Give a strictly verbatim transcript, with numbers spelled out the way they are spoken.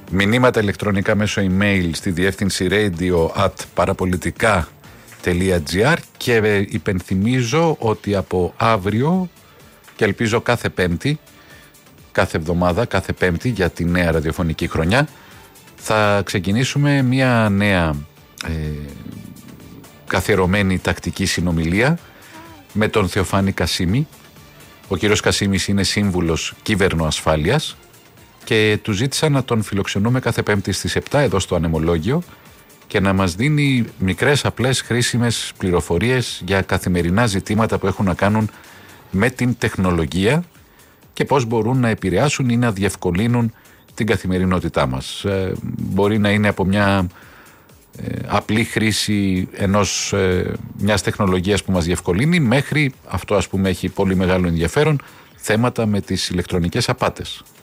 Μηνύματα ηλεκτρονικά μέσω email στη διεύθυνση radio at parapolitica τελεία gr και υπενθυμίζω ότι από αύριο και ελπίζω κάθε Πέμπτη, κάθε εβδομάδα, κάθε Πέμπτη για τη νέα ραδιοφωνική χρονιά θα ξεκινήσουμε μια νέα ε, καθιερωμένη τακτική συνομιλία με τον Θεοφάνη Κασίμη. Ο κύριος Κασίμης είναι σύμβουλος κύβερνο-ασφάλειας και του ζήτησα να τον φιλοξενούμε κάθε Πέμπτη στις επτά εδώ στο Ανεμολόγιο και να μας δίνει μικρές, απλές, χρήσιμες πληροφορίες για καθημερινά ζητήματα που έχουν να κάνουν με την τεχνολογία και πώς μπορούν να επηρεάσουν ή να διευκολύνουν την καθημερινότητά μας. Ε, μπορεί να είναι από μια ε, απλή χρήση ενός, ε, μιας τεχνολογίας που μας διευκολύνει μέχρι, αυτό ας πούμε έχει πολύ μεγάλο ενδιαφέρον, θέματα με τις ηλεκτρονικές απάτες.